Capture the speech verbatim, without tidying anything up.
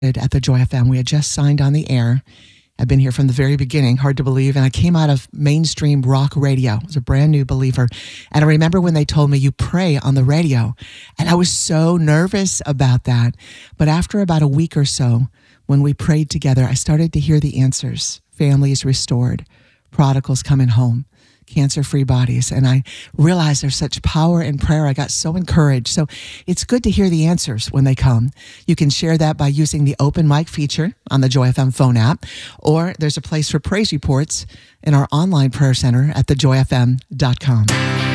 at the Joy F M. We had just signed on the air. I've been here from the very beginning, hard to believe. And I came out of mainstream rock radio. I was a brand new believer. And I remember when they told me you pray on the radio. And I was so nervous about that. But after about a week or so, when we prayed together, I started to hear the answers. Families restored, prodigals coming home, cancer-free bodies. And I realized there's such power in prayer. I got so encouraged. So it's good to hear the answers when they come. You can share that by using the open mic feature on the Joy F M phone app, or there's a place for praise reports in our online prayer center at the joy f m dot com.